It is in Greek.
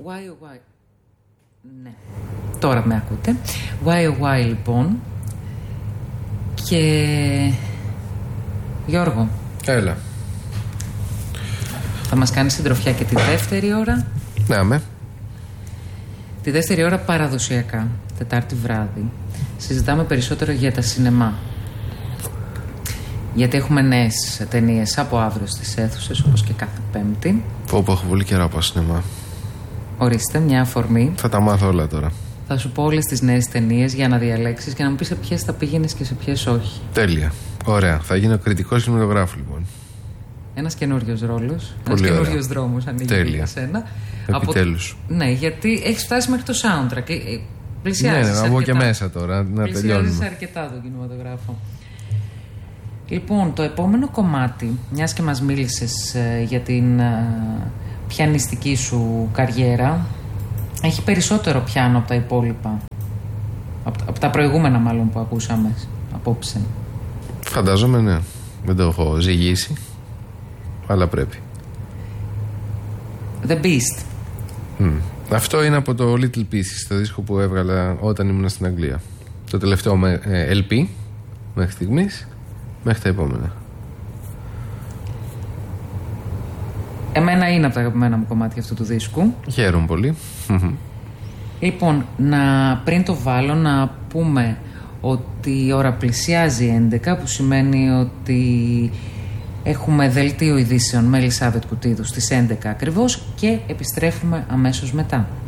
Why. Ναι. Τώρα με ακούτε. Why λοιπόν. Και Γιώργο, έλα. Θα μας κάνεις συντροφιά και τη δεύτερη ώρα. Ναι, με. Τη δεύτερη ώρα παραδοσιακά, Τετάρτη βράδυ, συζητάμε περισσότερο για τα σινεμά. Γιατί έχουμε νέες ταινίες από αύριο στις αίθουσες, όπως και κάθε Πέμπτη. Όπου έχω πολύ καιρό από σινεμά. Ορίστε, μια αφορμή. Θα τα μάθω όλα τώρα. Θα σου πω όλες τις νέες ταινίες για να διαλέξεις και να μου πεις σε ποιες θα πήγαινες και σε ποιες όχι. Τέλεια. Ωραία. Θα γίνω κριτικός κινηματογράφου, λοιπόν. Ένας καινούριος ρόλος. Ένας καινούριος δρόμος ανοίγει για σένα. Επιτέλους. Ναι, γιατί έχεις φτάσει μέχρι το soundtrack. Πλησιάζεις. Ναι, να μπω και μέσα τώρα, να τελειώνουμε. Πλησιάζεις αρκετά τον κινηματογράφο. Λοιπόν, το επόμενο κομμάτι, μιας και μας μίλησες για την πιανιστική σου καριέρα, έχει περισσότερο πιάνο από τα υπόλοιπα. Από τα προηγούμενα μάλλον που ακούσαμε απόψε. Φαντάζομαι, ναι. Δεν το έχω ζυγίσει, αλλά πρέπει. The Beast. Αυτό είναι από το Little Pieces, το δίσκο που έβγαλα όταν ήμουν στην Αγγλία. Το τελευταίο LP μέχρι στιγμής, μέχρι τα επόμενα. Εμένα είναι από τα αγαπημένα μου κομμάτια αυτού του δίσκου. Χαίρομαι πολύ. Λοιπόν, πριν το βάλω να πούμε ότι η ώρα πλησιάζει 11, που σημαίνει ότι έχουμε δελτίο ειδήσεων με Ελισάβετ Κουτίδου στις 11 ακριβώς και επιστρέφουμε αμέσως μετά.